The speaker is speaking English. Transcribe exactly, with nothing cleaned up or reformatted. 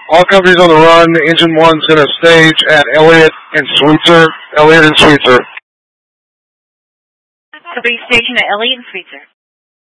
All companies on the run. Engine one's going to stage at Elliott and Sweetser. Elliott and Sweetser. Company station at Elliott and Sweetser.